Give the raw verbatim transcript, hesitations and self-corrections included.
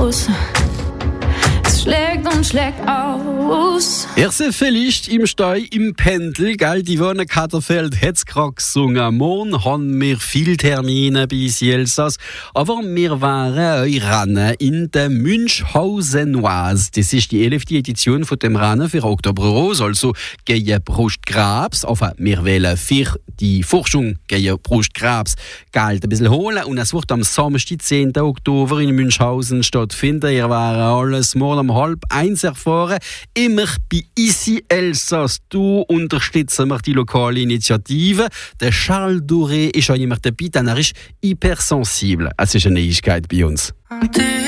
aus. Es schlägt und schlägt aus. Er se vielleicht im Steu im Pendel, gell? Die Wohne Katerfeld hat's grad gesungen. Morgen haben wir viele Termine bis Elsass, aber wir waren euch ran in der Münchhausenoise. Das ist die elfte Edition von dem Rennen für Oktober Rose, also gegen Brustkrebs. Enfin, wir wollen für die Forschung gegen Brustkrebs Geld ein bisschen holen und es wird am Samstag, zehnten Oktober in Münchhausen stattfinden. Ihr waren alles morgen um halb eins erfahren. Immer bei Easy Elsass. Du unterstützen wir die lokale Initiative. Der Charles Doré ist auch immer dabei, denn er ist hypersensibel. Es ist eine Neuigkeit bei uns.